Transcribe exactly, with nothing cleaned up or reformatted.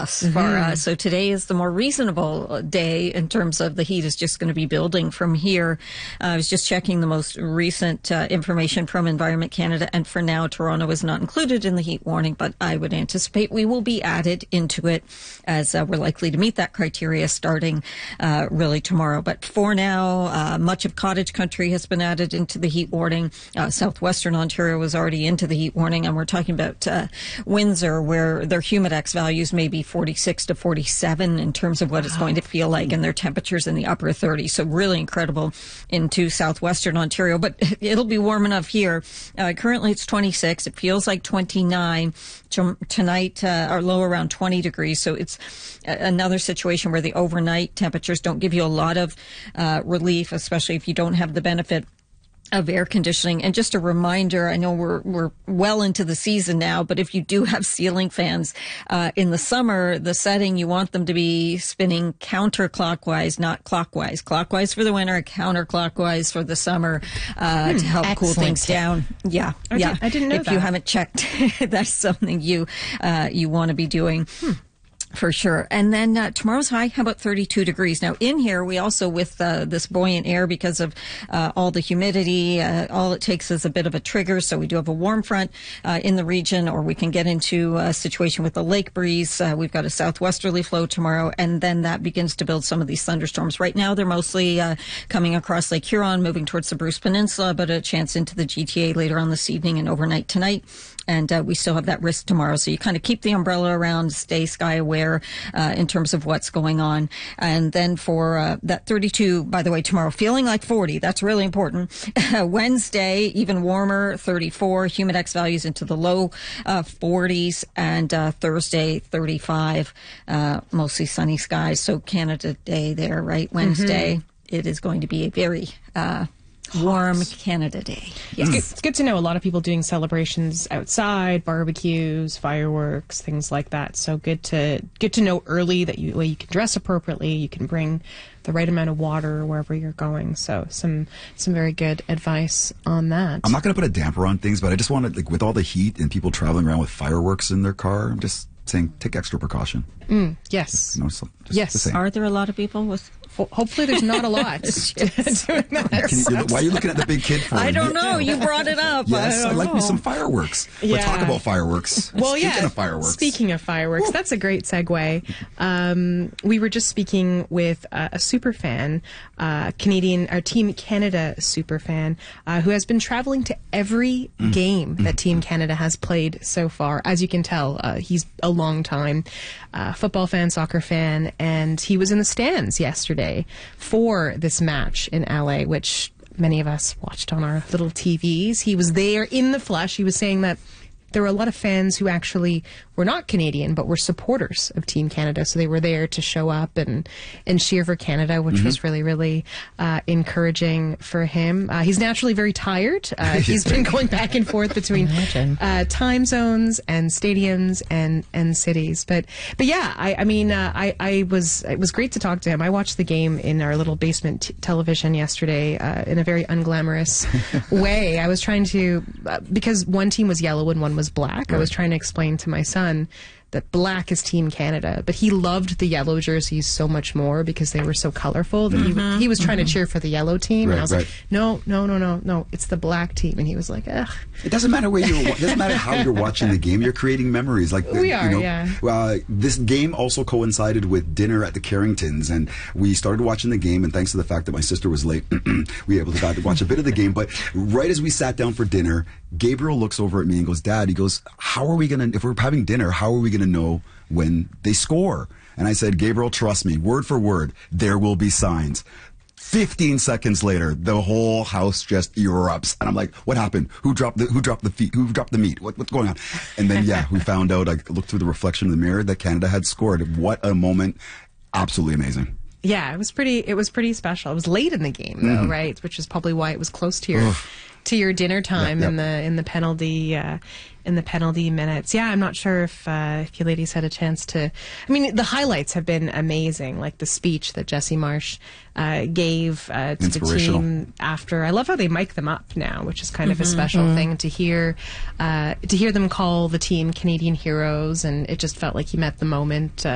plus mm-hmm. for us. So today is the more reasonable day in terms of the heat is just going to be building from here. Uh, I was just checking the most recent uh, information from Environment Canada, and for now, Toronto is not included in the heat warning, but I would anticipate we will be added into it as uh, we're likely to meet that criteria starting uh, really tomorrow. But for now, uh, much of cottage country has been added into the heat warning. Uh, southwestern Ontario was already into the heat warning, and we're talking about uh, Windsor, where their humidex values may be forty-six to forty-seven in terms of what wow. it's going to feel like, and their temperatures in the upper thirties. So really incredible into southwestern Ontario, but it'll be warm enough here. Uh, currently it's twenty-six. It feels like twenty-nine. Tonight, uh, our low around twenty degrees. So it's another situation where the overnight temperatures don't give you a lot of uh, relief, especially if you don't have the benefit of air conditioning. And just a reminder, I know we're we're well into the season now, but if you do have ceiling fans uh, in the summer, the setting, you want them to be spinning counterclockwise, not clockwise. Clockwise for the winter, counterclockwise for the summer uh, hmm, to help cool things tip. down. Yeah, I yeah. Did, I didn't know if that. you haven't checked, that's something you uh, you want to be doing. Hmm. For sure. And then uh, tomorrow's high, how about thirty-two degrees? Now, in here, we also, with uh, this buoyant air, because of uh, all the humidity, uh, all it takes is a bit of a trigger. So we do have a warm front uh, in the region, or we can get into a situation with the lake breeze. Uh, we've got a southwesterly flow tomorrow, and then that begins to build some of these thunderstorms. Right now, they're mostly uh, coming across Lake Huron, moving towards the Bruce Peninsula, but a chance into the G T A later on this evening and overnight tonight. And uh, we still have that risk tomorrow. So you kind of keep the umbrella around, stay sky aware uh, in terms of what's going on. And then for uh, that thirty-two, by the way, tomorrow, feeling like forty. That's really important. Wednesday, even warmer, thirty-four. Humidex values into the low uh, forties. And uh, Thursday, thirty-five. Uh, mostly sunny skies. So Canada Day there, right? Wednesday. Mm-hmm. It is going to be a very... Uh, warm Canada Day. Yes. It's good, it's good to know a lot of people doing celebrations outside, barbecues, fireworks, things like that. So good to good to know early that you well, you can dress appropriately, you can bring the right amount of water wherever you're going. So some some very good advice on that. I'm not going to put a damper on things, but I just want to, like, with all the heat and people traveling around with fireworks in their car, I'm just saying take extra precaution. Mm, yes. You know, so just, yes. Just Are there a lot of people with... Hopefully there's not a lot doing that. Can you, why are you looking at the big kid for? I don't know. You brought it up. Yes, I, I like know. me some fireworks. Yeah. We'll talk about fireworks. Well, Speaking yeah. of fireworks. Speaking of fireworks, Woo. That's a great segue. Um, we were just speaking with uh, a super fan, uh, Canadian, our Team Canada super fan, uh, who has been traveling to every mm. game that mm. Team Canada has played so far. As you can tell, uh, he's a long time uh, football fan, soccer fan, and he was in the stands yesterday for this match in L A, which many of us watched on our little T Vs. He was there in the flesh. He was saying that there were a lot of fans who actually were not Canadian, but were supporters of Team Canada. So they were there to show up and, and cheer for Canada, which mm-hmm. was really, really uh, encouraging for him. Uh, he's naturally very tired. Uh, he's been going back and forth between uh, time zones and stadiums and, and cities. But but yeah, I, I mean, uh, I, I was it was great to talk to him. I watched the game in our little basement t- television yesterday uh, in a very unglamorous way. I was trying to, uh, because one team was yellow and one was black, right. I was trying to explain to my son that black is Team Canada, but he loved the yellow jerseys so much more because they were so colorful that mm-hmm. he, he was trying mm-hmm. to cheer for the yellow team, right, and I was right. like, no, no, no, no, no, it's the black team, and he was like, ugh. It doesn't matter where you're. It doesn't matter how you're watching the game. You're creating memories. Like we are. You know, yeah. Uh, this game also coincided with dinner at the Carringtons, and we started watching the game. And thanks to the fact that my sister was late, we were able to, got to watch a bit of the game. But right as we sat down for dinner, Gabriel looks over at me and goes, "Dad," he goes, "How are we gonna? If we're having dinner, how are we gonna know when they score?" And I said, "Gabriel, trust me, word for word, there will be signs." Fifteen seconds later, the whole house just erupts, and I'm like, "What happened? Who dropped the Who dropped the feet? Who dropped the meat? What, what's going on?" And then, yeah, we found out. I looked through the reflection of the mirror that Canada had scored. What a moment! Absolutely amazing. Yeah, it was pretty. It was pretty special. It was late in the game, though, mm. right? Which is probably why it was close to your Oof. to your dinner time yep, yep. in the in the penalty. Uh, in the penalty minutes. Yeah, I'm not sure if uh, if you ladies had a chance to... I mean, the highlights have been amazing, like the speech that Jesse Marsh uh, gave uh, to the team after. I love how they mic them up now, which is kind mm-hmm, of a special mm-hmm. thing to hear uh, to hear them call the team Canadian heroes, and it just felt like he met the moment. Uh,